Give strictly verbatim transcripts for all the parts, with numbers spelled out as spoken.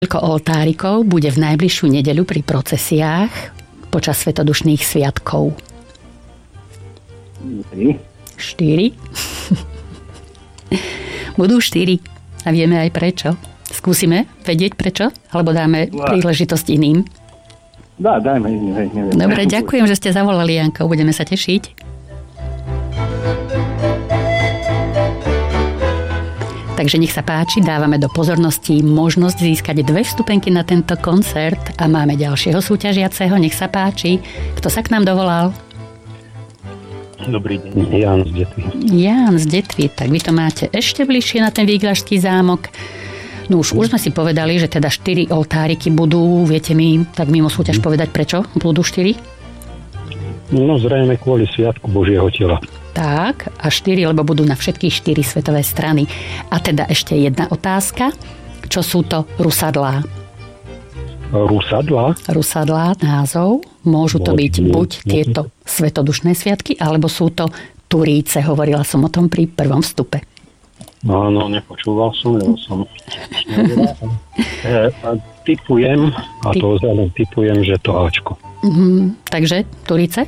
Koľko oltárikov bude v najbližšiu nedeľu pri procesiách počas svetodušných sviatkov? Tri. Štyri. Budú štyri. A vieme aj prečo. Skúsime vedieť prečo? Alebo dáme Dá. príležitosť iným? Dá, dajme iným. Neviem. Dobre, ďakujem, že ste zavolali, Janko. Budeme sa tešiť. Takže nech sa páči, dávame do pozornosti možnosť získať dve vstupenky na tento koncert a máme ďalšieho súťažiaceho. Nech sa páči. Kto sa k nám dovolal? Dobrý deň, Ján z Detvy. Ján z Detvy, tak vy to máte ešte bližšie na ten Víglašský zámok. No už, už sme si povedali, že teda štyri oltáriky budú. Viete mi tak mimo súťaž povedať, prečo budú štyri? No zrejme kvôli Sviatku Božieho tela. Tak, a štyri, lebo budú na všetky štyri svetové strany. A teda ešte jedna otázka. Čo sú to rusadlá? Rusadlá? Rusadlá, názov. Môžu to byť buď tieto svetodušné sviatky, alebo sú to turíce. Hovorila som o tom pri prvom vstupe. Áno, nepočúval som, lebo som e, typujem, a to ozaj typujem, že to Ačko. Mm, takže turíce?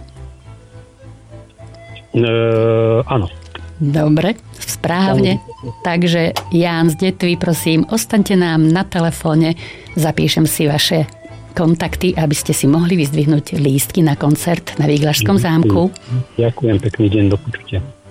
E, áno. Dobre, správne. Takže Ján z Detvy, prosím, ostaňte nám na telefóne, zapíšem si vaše kontakty, aby ste si mohli vyzdvihnúť lístky na koncert na Víglašskom zámku. Ďakujem, pekný deň, do počutia.